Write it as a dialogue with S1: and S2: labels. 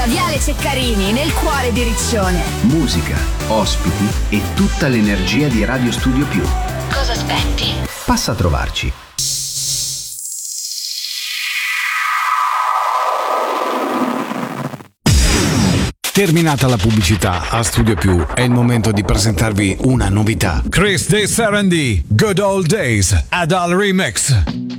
S1: Viale Ceccarini, nel cuore di Riccione.
S2: Musica, ospiti e tutta l'energia di Radio Studio Più.
S1: Cosa aspetti?
S2: Passa a trovarci.
S3: Terminata la pubblicità, a Studio Più è il momento di presentarvi una novità. Chris De Sarandì, Good Old Days, Adal Remix.